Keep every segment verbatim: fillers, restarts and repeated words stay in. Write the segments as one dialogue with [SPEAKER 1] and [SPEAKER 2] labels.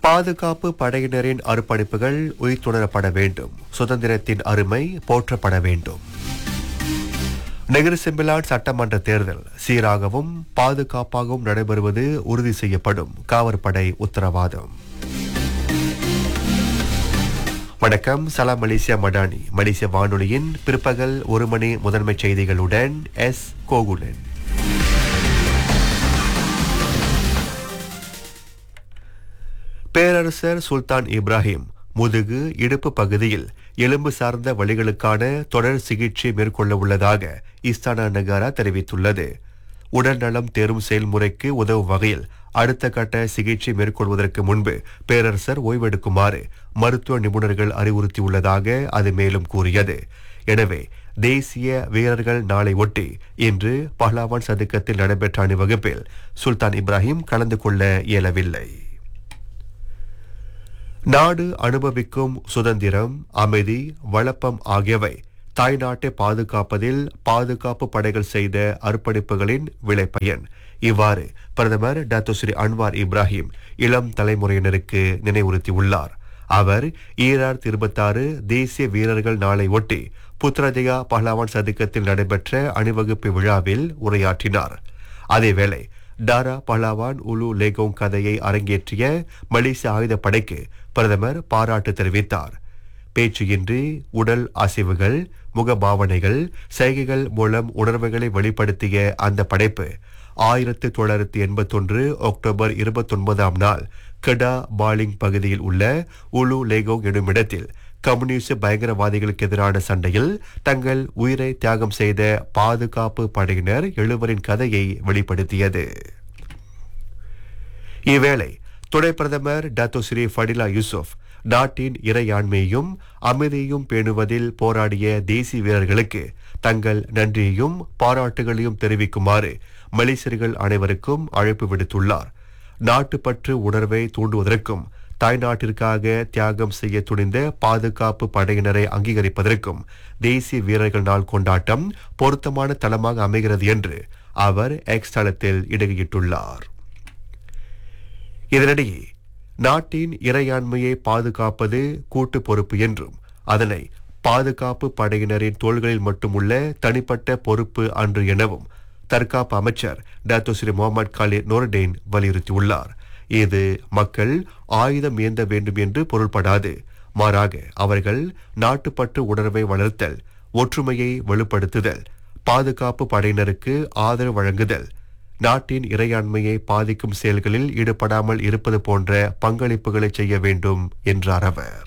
[SPEAKER 1] பாதுகாப்பு படையினரின் அர்ப்பணிப்புகள் உயிர்த்துணரப்பட வேண்டும். சுதந்திரத்தின் அருமை போற்றப்பட வேண்டும். நெகிரி செம்பிலான் சட்டமன்ற தேர்தல் சீராகவும் பாதுகாப்பாகவும் நடைபெறுவது உறுதி செய்யப்படும். காவற்படை உத்தரவாதம். வணக்கம். சலாம் மலேசியா மடானி. மலேசிய வானொலியின் பிற்பகல் ஒரு மணி முதன்மை செய்திகளுடன் எஸ் கோகுலன். பேரரசர் சுல்தான் இப்ராஹிம் முதுகு இடுப்பு பகுதியில் எலும்பு சார்ந்த வலிகளுக்கான தொடர் சிகிச்சை மேற்கொள்ள உள்ளதாக இஸ்தானா நகாரா தெரிவித்துள்ளது. உடல் நலம் தேர்வு செயல்முறைக்கு உதவும் வகையில் அடுத்த கட்ட சிகிச்சை மேற்கொள்வதற்கு முன்பு பேரரசர் ஓய்வெடுக்குமாறு மருத்துவ நிபுணர்கள் அறிவுறுத்தியுள்ளதாக அது மேலும் கூறியது. எனவே தேசிய வீரர்கள் நாளை ஒட்டி இன்று பஹ்லாவான் சதுக்கத்தில் நடைபெற்ற அணிவகுப்பில் சுல்தான் இப்ராஹிம் கலந்து கொள்ள இயலவில்லை. நாடு அனுபவிக்கும் சுதந்திரம், அமைதி, வளப்பம் ஆகியவை தாய்நாட்டை பாதுகாப்பதில் பாதுகாப்பு படைகள் செய்த அர்ப்பணிப்புகளின் விளைபயன். இவ்வாறு பிரதமர் டாக்டர் ஸ்ரீ அன்வார் இப்ராஹிம் இளம் தலைமுறையினருக்கு நினைவுறுத்தியுள்ளார். அவர் ஈராயிரத்தி இருபத்தி ஆறு தேசிய வீரர்கள் நாளை ஒட்டி புத்ரஜயா பஹ்லாவான் சதுக்கத்தில் நடைபெற்ற அணிவகுப்பு விழாவில் உரையாற்றினார். அதேவேளை டாரா பஹ்லாவான் உலு லேகோங் கதையை அரங்கேற்றிய மலேசிய ஆயுதப்படைக்கு பிரதமர் பாராட்டு தெரிவித்தார். பேச்சு உடல் அசைவுகள், முகபாவனைகள், செய்கைகள் மூலம் உணர்வுகளை வெளிப்படுத்திய அந்த படைப்பு ஆயிரத்தி தொள்ளாயிரத்தி எண்பத்தி ஒன்று அக்டோபர் இருபத்தி ஒன்பதாம் நாள் கடா பாலிங் பகுதியில் உள்ள உலு லேகோங் எனும் இடத்தில் கம்யூனிஸ்ட் பயங்கரவாதிகளுக்கு எதிரான சண்டையில் தங்கள் உயிரை தியாகம் செய்த பாதுகாப்பு படையினர் எழுவரின் கதையை வெளிப்படுத்தியது. இவ்வேளை துணை பிரதமர் டாக்டர் ஸ்ரீ ஃபடிலா யூசுப் நாட்டின் இறையாண்மையையும் அமைதியையும் பேணுவதில் போராடிய தேசிய வீரர்களுக்கு தங்கள் நன்றியையும் பாராட்டுகளையும் தெரிவிக்குமாறு மலேசியர்கள் அனைவருக்கும் அழைப்பு விடுத்துள்ளார். நாட்டுப்பற்று உணர்வை தூண்டுவதற்கும் தாய்நாட்டிற்காக தியாகம் செய்ய துணிந்த பாதுகாப்பு படையினரை அங்கீகரிப்பதற்கும் தேசிய வீரர்கள் நாள் கொண்டாட்டம் பொருத்தமான தளமாக அமைகிறது என்று அவர் எக்ஸ் தளத்தில் இடுகையிட்டுள்ளார். இதனிடையே நாட்டின் இறையாண்மையை பாதுகாப்பது கூட்டு பொறுப்பு என்றும் அதனை பாதுகாப்பு படையினரின் தோள்களில் மட்டுமுள்ள தனிப்பட்ட பொறுப்பு அன்று எனவும் தற்காப்பு அமைச்சர் டாக்டர் ஸ்ரீ முகமது காலித் நூர்டேன் வலியுறுத்தியுள்ளார். இது மக்கள் ஆயுதம் ஏந்த வேண்டும் என்று பொருள்படாது. மாறாக அவர்கள் நாட்டுப்பற்று உணர்வை வளர்த்தல், ஒற்றுமையை வலுப்படுத்துதல், பாதுகாப்பு படையினருக்கு ஆதரவு வழங்குதல், நாட்டின் இறையாண்மையை பாதிக்கும் செயல்களில் ஈடுபடாமல் இருப்பது போன்ற பங்களிப்புகளை செய்ய வேண்டும் என்றார் அவர்.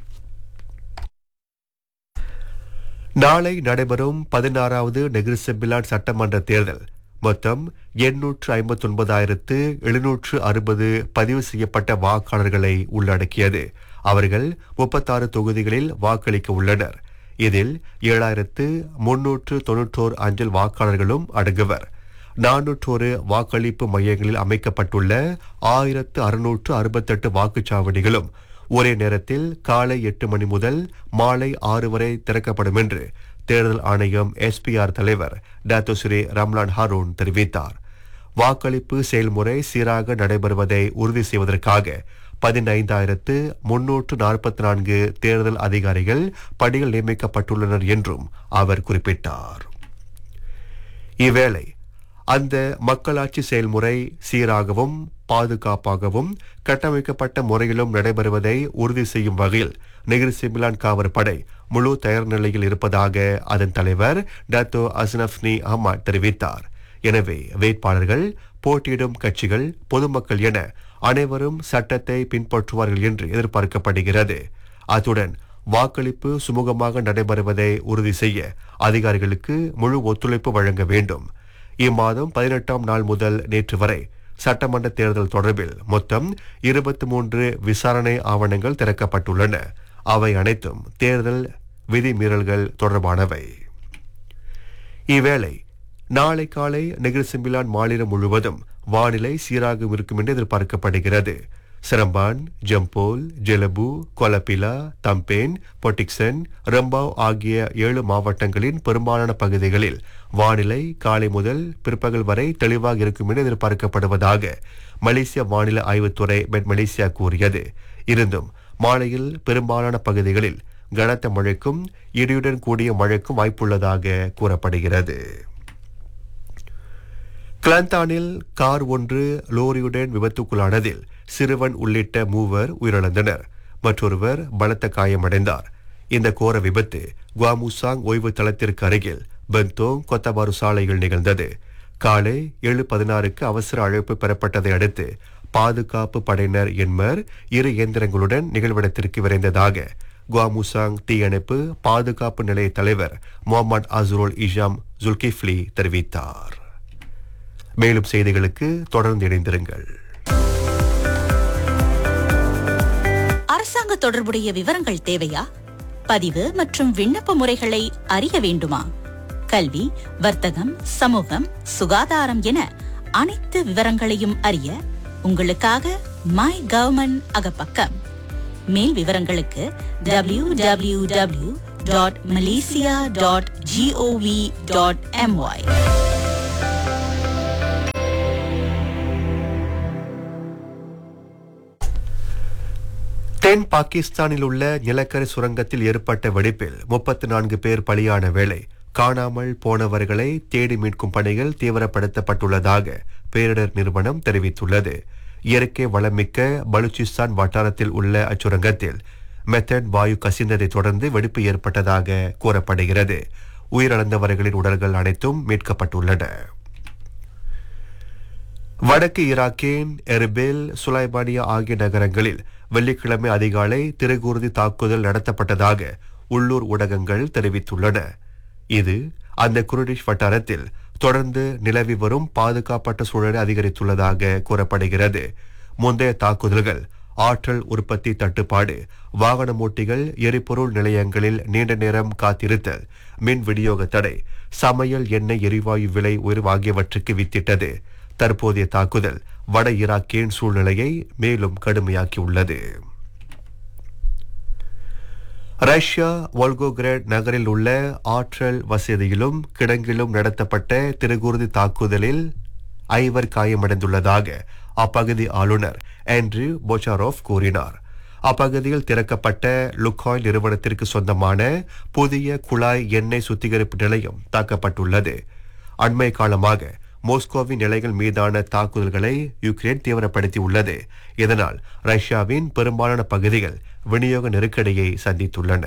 [SPEAKER 1] நாளை நடைபெறும் பதினாறாவது நெகிரி செம்பிலான் சட்டமன்ற தேர்தல் மொத்தம் எண்ணூற்று ஐம்பத்தி ஒன்பதாயிரத்து எழுநூற்று அறுபது பதிவு செய்யப்பட்ட வாக்காளர்களை உள்ளடக்கியது. அவர்கள் முப்பத்தாறு தொகுதிகளில் வாக்களிக்க உள்ளனர். இதில் ஏழாயிரத்து முன்னூற்று தொன்னூற்றோரு அஞ்சல் வாக்காளர்களும் அடங்குவர். நானூற்றோரு வாக்களிப்பு மையங்களில் அமைக்கப்பட்டுள்ள ஆயிரத்து அறுநூற்று அறுபத்தெட்டு வாக்குச்சாவடிகளும் ஒரே நேரத்தில் காலை எட்டு மணி முதல் மாலை ஆறு வரை திறக்கப்படும் என்று தேர்தல் ஆணையம் எஸ்பிஆர் தலைவர் டாக்டர் ஸ்ரீ ரம்லான் ஹாரூன் தெரிவித்தார். வாக்களிப்பு செயல்முறை சீராக நடைபெறுவதை உறுதி செய்வதற்காக பதினைந்தாயிரத்து முன்னூற்று நாற்பத்தி நான்கு தேர்தல் அதிகாரிகள் பணியில் நியமிக்கப்பட்டுள்ளனர் என்றும் அவர் குறிப்பிட்டார். இவ்வேளை அந்த மக்களாட்சி செயல்முறை சீராகவும் பாதுகாப்பாகவும் கட்டமைக்கப்பட்ட முறையிலும் நடைபெறுவதை உறுதி செய்யும் வகையில் நெகிரி செம்பிலான் காவற்படை முழு தயார் நிலையில் இருப்பதாக அதன் தலைவர் டாக்டர் அஸ்னப்னி அஹ்மத் தெரிவித்தார். எனவே வேட்பாளர்கள், போட்டியிடும் கட்சிகள், பொதுமக்கள் என அனைவரும் சட்டத்தை பின்பற்றுவார்கள் என்று எதிர்பார்க்கப்படுகிறது. அத்துடன் வாக்களிப்பு சுமூகமாக நடைபெறுவதை உறுதி செய்ய அதிகாரிகளுக்கு முழு ஒத்துழைப்பு வழங்க வேண்டும். இம்மாதம் பதினெட்டாம் நாள் முதல் நேற்று வரை சட்டமன்ற தேர்தல் தொடர்பில் மொத்தம் இருபத்தி மூன்று விசாரணை ஆவணங்கள் திறக்கப்பட்டுள்ளன. அவை அனைத்தும் தேர்தல் விதிமீறல்கள் தொடர்பானவை. இவ்வேளை நாளை காலை நெகிரி செம்பிலான் மாநிலம் முழுவதும் வானிலை சீராக இருக்கும் என்று எதிர்பார்க்கப்படுகிறது. சிரம்பான், ஜம்போல், ஜெலபு, கொலபிலா, தம்பேன், பொட்டிக்சன், ரம்பாவ் ஆகிய ஏழு மாவட்டங்களின் பெரும்பாலான பகுதிகளில் வானிலை காலை முதல் பிற்பகல் வரை தெளிவாக இருக்கும் என எதிர்பார்க்கப்படுவதாக மலேசிய வானிலை ஆய்வுத்துறை மெட் மலேசியா கூறியது. இருந்தும் மாலையில் பெரும்பாலான பகுதிகளில் கனத்த மழைக்கும் இடியுடன் கூடிய மழைக்கும் வாய்ப்புள்ளதாக கூறப்படுகிறது. கிளாந்தானில் கார் ஒன்று லோரியுடன் விபத்துக்குள்ளானதில் சிறுவன் உள்ளிட்ட மூவர் உயிரிழந்தனர். மற்றொருவர் பலத்த காயமடைந்தார். இந்த கோர விபத்து குவாமுசாங் ஓய்வு தளத்திற்கு அருகில் பெந்தோங் கொத்தபாரு சாலையில் நிகழ்ந்தது. காலை ஏழு பதினாறுக்கு அவசர அழைப்பு பெறப்பட்டதை அடுத்து பாதுகாப்பு படையினர் எண்மர் இரு இயந்திரங்களுடன் நிகழ்விடத்திற்கு விரைந்ததாக குவாமுசாங் தீயணைப்பு பாதுகாப்பு நிலைய தலைவர் முகமது அஸ்ருல் இஷாம் ஜுல்கிஃப்லி தெரிவித்தார். மேலும் செய்திகளுக்கு தொடர்ந்து இணைந்திருங்கள்.
[SPEAKER 2] அரசாங்க தொடர்புடைய விவரங்கள் தேவையா? பதிவு மற்றும் விண்ணப்ப முறைகளை அறிய வேண்டுமா? கல்வி, வர்த்தகம், சமூகம், சுகாதாரம் என அனைத்து விவரங்களையும் அறிய உங்களுக்காக மை கவர்மெண்ட் அகப்பக்கம். மேல் விவரங்களுக்கு W W W dot Malaysia dot gov dot MY.
[SPEAKER 1] தென் பாகிஸ்தானில் உள்ள நிலக்கரி சுரங்கத்தில் ஏற்பட்ட வெடிப்பில் முப்பத்தி நான்கு பேர் பலியான வேளை காணாமல் போனவர்களை தேடி மீட்கும் பணிகள் தீவிரப்படுத்தப்பட்டுள்ளதாக பேரிடர் நிறுவனம் தெரிவித்துள்ளது. இயற்கை வளமிக்க பலுச்சிஸ்தான் வட்டாரத்தில் உள்ள அச்சுரங்கத்தில் மெத்தட் வாயு கசிந்ததை தொடர்ந்து வெடிப்பு ஏற்பட்டதாக கூறப்படுகிறது. உயிரிழந்தவர்களின் உடல்கள் அனைத்தும் மீட்கப்பட்டுள்ளன. வடக்கு ஈராக்கின் எர்பில், சுலைமானியா ஆகிய நகரங்களில் வெள்ளிக்கிழமை அதிகாலை திருகூர்தி தாக்குதல் நடத்தப்பட்டதாக உள்ளூர் ஊடகங்கள் தெரிவித்துள்ளன. இது அந்த குர்டிஷ் வட்டாரத்தில் தொடர்ந்து நிலவி வரும் பாதுகாப்பற்ற சூழலை அதிகரித்துள்ளதாக கூறப்படுகிறது. முந்தைய தாக்குதல்கள் ஆற்றல் உற்பத்தி தட்டுப்பாடு, வாகன மூட்டிகள், எரிபொருள் நிலையங்களில் நீண்ட நேரம் காத்திருத்தல், மின் விநியோக தடை, சமையல் எண்ணெய் எரிவாயு விலை உயர்வு ஆகியவற்றுக்கு வித்திட்டது. தற்போதைய தாக்குதல் வட ஈராக்கின் சூழ்நிலையை மேலும் கடுமையாக்கியுள்ளது. ரஷ்யா வோல்கோகிரேட் நகரில் உள்ள ஆற்றல் வசதியிலும் கிடங்கிலும் நடத்தப்பட்ட திருகுர்தி தாக்குதலில் ஐவர் காயமடைந்துள்ளதாக அப்பகுதி ஆளுநர் ஆண்ட்ரூ போச்சாரோவ் கூறினார். அப்பகுதியில் திறக்கப்பட்ட லுக்காயில் நிறுவனத்திற்கு சொந்தமான புதிய குழாய் எண்ணெய் சுத்திகரிப்பு நிலையம் தாக்கப்பட்டுள்ளது. அண்மை காலமாக மோஸ்கோவின் நிலைகள் மீதான தாக்குதல்களை யுக்ரைன் தீவிரப்படுத்தியுள்ளது. இதனால் ரஷ்யாவின் பெரும்பாலான பகுதிகள் விநியோக நெருக்கடியை சந்தித்துள்ளன.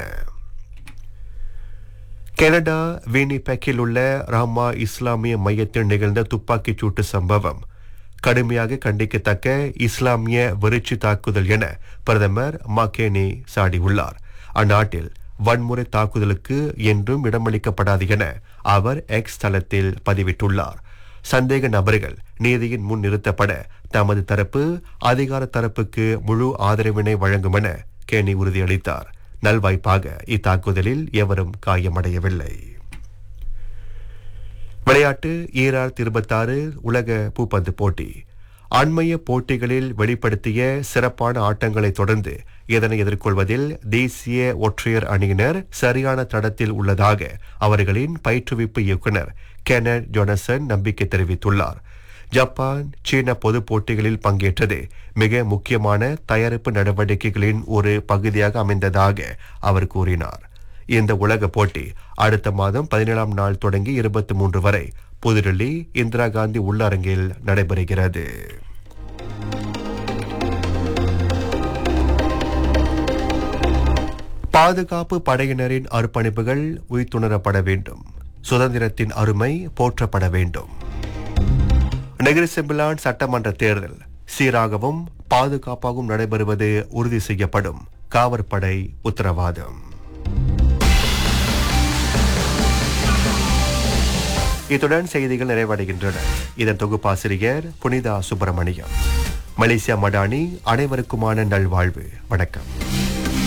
[SPEAKER 1] கனடா வினிபெக்கில் உள்ள ராமா இஸ்லாமிய மையத்தில் நிகழ்ந்த துப்பாக்கிச் சூட்டு சம்பவம் கடுமையாக கண்டிக்கத்தக்க இஸ்லாமிய வெறிச்சி தாக்குதல் என பிரதமர் மக்கேனி சாடியுள்ளார். அந்நாட்டில் வன்முறை தாக்குதலுக்கு என்றும் இடமளிக்கப்படாது என அவர் எக்ஸ் தளத்தில் பதிவிட்டுள்ளார். சந்தேக நபர்கள் நீதியின் முன் நிறுத்தப்பட தமது தரப்பு அதிகார தரப்புக்கு முழு ஆதரவினை வழங்கும் என கேனி உறுதியளித்தார். நல்வாய்ப்பாக இத்தாக்குதலில் எவரும் காயமடையவில்லை. விளையாட்டு ஈராயிரத்தி இருபத்தாறு உலக பூப்பந்து போட்டி அண்மைய போட்டிகளில் வெளிப்படுத்திய சிறப்பான ஆட்டங்களை தொடர்ந்து இதனை எதிர்கொள்வதில் தேசிய ஒற்றையர் அணியினர் சரியான தடத்தில் உள்ளதாக அவர்களின் பயிற்றுவிப்பு இயக்குனர் கெனட் ஜொனசன் நம்பிக்கை தெரிவித்துள்ளார். ஜப்பான் சீன பொது போட்டிகளில் பங்கேற்றது மிக முக்கியமான தயாரிப்பு நடவடிக்கைகளின் ஒரு பகுதியாக அமைந்ததாக அவர் கூறினார். இந்த உலக போட்டி அடுத்த மாதம் பதினேழாம் நாள் தொடங்கி இருபத்தி மூன்று வரை புதுடில்லி இந்திரா காந்தி உள்ளரங்கில் நடைபெறுகிறது. பாதுகாப்பு படையினரின் அர்ப்பணிப்புகள் உய்த்துணரப்பட வேண்டும். சுதந்திரத்தின் அருமை போற்றப்பட வேண்டும். நெகிரி செம்பிலான் சட்டமன்ற தேர்தல் சீராகவும் பாதுகாப்பாகவும் நடைபெறுவது உறுதி செய்யப்படும். காவற்படை உத்தரவாதம். இத்துடன் செய்திகள் நிறைவடைகின்றன. இதன் தொகுப்பாசிரியர் புனிதா சுப்பிரமணியம். மலேசியா மடானி. அனைவருக்குமான நல்வாழ்வு. வணக்கம்.